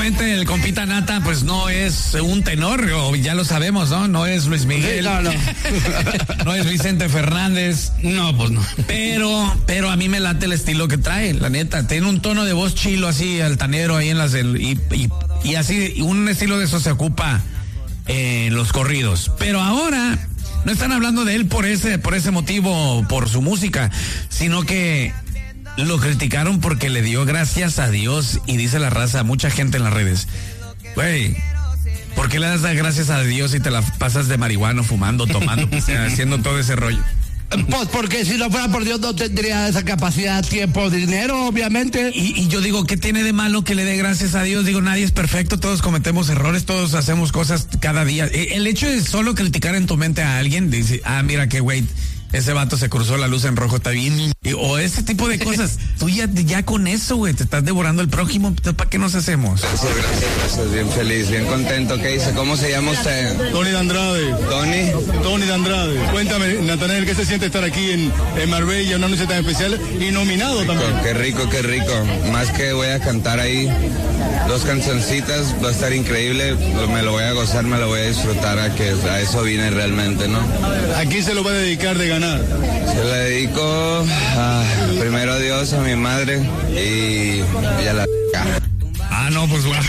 El compita Nata, pues no es un tenor, ya lo sabemos, ¿no? No es Luis Miguel. Sí, no. No es Vicente Fernández. No, pues no. Pero a mí me late el estilo que trae, la neta. Tiene un tono de voz chilo, así, altanero ahí en las y así, un estilo de eso se ocupa en los corridos. Pero ahora no están hablando de él por ese motivo, por su música, sino que lo criticaron porque le dio gracias a Dios, y dice la raza, mucha gente en las redes, güey, ¿por qué le das las gracias a Dios y te la pasas de marihuano, fumando, tomando, haciendo todo ese rollo? Pues porque si no fuera por Dios no tendría esa capacidad, tiempo, dinero, obviamente. Y yo digo, ¿qué tiene de malo que le dé gracias a Dios? Digo, nadie es perfecto, todos cometemos errores, todos hacemos cosas cada día. El hecho de solo criticar en tu mente a alguien, dice, mira qué güey, ese vato se cruzó la luz en rojo, está bien. O ese tipo de cosas. Tú ya con eso, güey, te estás devorando el prójimo. ¿Para qué nos hacemos? Gracias. Bien feliz, bien contento. ¿Qué dice? ¿Cómo se llama usted? Tony de Andrade. ¿Tony? De Andrade. Cuéntame, Natanael, ¿qué se siente estar aquí en Marbella, una noche tan especial y nominado también? Qué rico. Más que voy a cantar ahí 2 cancioncitas, va a estar increíble. Me lo voy a gozar, me lo voy a disfrutar, a eso vine realmente, ¿no? ¿A quién se lo va a dedicar de ganar? Se la dedico primero a Dios, a mi madre y a la... No, pues bueno.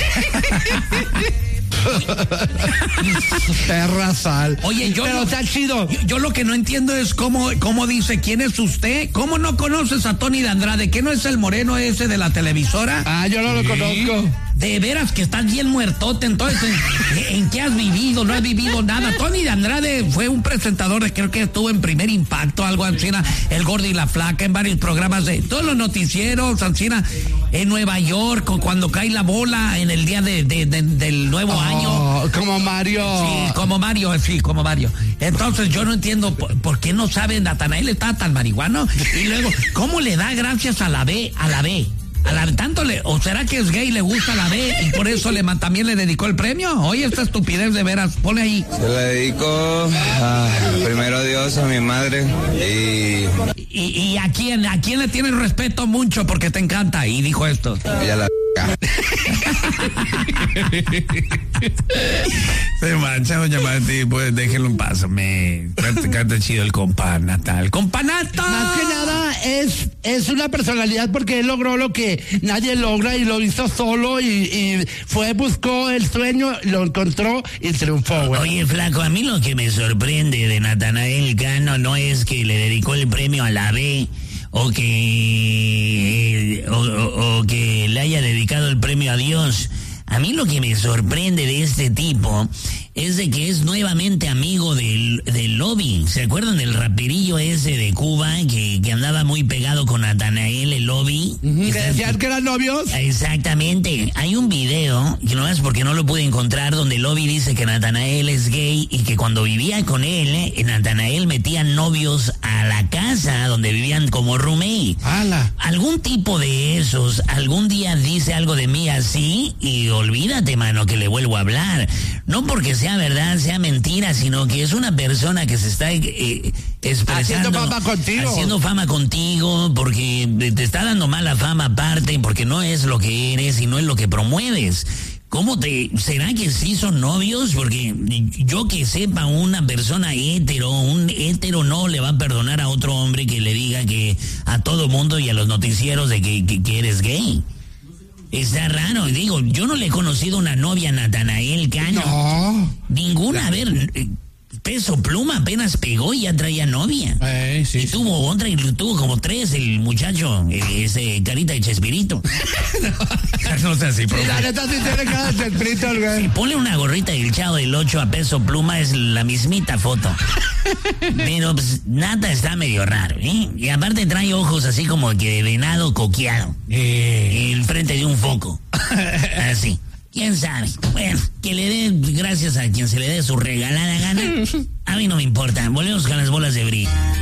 Perra sal. Oye, pero está chido. Yo lo que no entiendo es cómo dice, ¿quién es usted? ¿Cómo no conoces a Tony de Andrade? ¿Qué no es el moreno ese de la televisora? Yo no lo conozco. De veras que estás bien muertote, entonces, ¿en qué has vivido? No has vivido nada. Tony de Andrade fue un presentador de, creo que estuvo en Primer Impacto, algo así, El Gordo y la Flaca, en varios programas de todos los noticieros, Ancina, en Nueva York, cuando cae la bola en el día del nuevo año. Como Mario. Sí, como Mario. Entonces yo no entiendo por qué no sabe Natanael está tan marihuano. Y luego, ¿cómo le da gracias a la B? ¿O será que es gay y le gusta la B y por eso también le dedicó el premio? Oye, esta estupidez de veras, ponle ahí. Se la dedico primero a Dios, a mi madre ¿Y a quién le tienes respeto mucho porque te encanta? Y dijo esto. Y a la... Se mancha, doña Mati, pues déjenlo en paz, canta chido el compa Natal. ¡Compa Natal! Más que nada es una personalidad porque él logró lo que nadie logra y lo hizo solo y buscó el sueño, lo encontró y triunfó, güey. Oye, flaco, a mí lo que me sorprende de Natanael Cano no es que le dedicó el premio a la B o que le haya dedicado el premio a Dios. A mí lo que me sorprende de este tipo es de que es nuevamente amigo del Lobby. ¿Se acuerdan del raperillo ese de Cuba que andaba muy pegado con Natanael, el Lobby? ¿Decían que eran novios? Exactamente. Hay un video, que no es porque no lo pude encontrar, donde el Lobby dice que Natanael es gay y que cuando vivía con él, Natanael metía novios a la casa donde vivían como roommate. ¡Hala! Algún tipo de esos, algún día dice algo de mí así y olvídate, mano, que le vuelvo a hablar. No porque sea verdad, sea mentira, sino que es una persona que se está expresando, haciendo fama contigo, porque te está dando mala fama aparte, porque no es lo que eres y no es lo que promueves. ¿Será que sí son novios? Porque yo que sepa, una persona un hétero no le va a perdonar a otro hombre que le diga que a todo mundo y a los noticieros de que eres gay. Está raro, digo, yo no le he conocido una novia a Natanael Cano. No. Ninguna, a ver, Peso Pluma apenas pegó y ya traía novia. Sí, y tuvo otra, y tuvo como 3 el muchacho, ese carita de Chespirito. No sé así, La neta sí tiene cara de Chespirito, güey. Si ponle una gorrita del Chavo del 8 a Peso Pluma es la mismita foto. Pero pues Nata está medio raro, ¿eh? Y aparte trae ojos así como que de venado coqueado. En frente de un foco. Así. ¿Quién sabe? Bueno, que le dé gracias a quien se le dé su regalada gana. A mí no me importa. Volvemos con las bolas de brillo.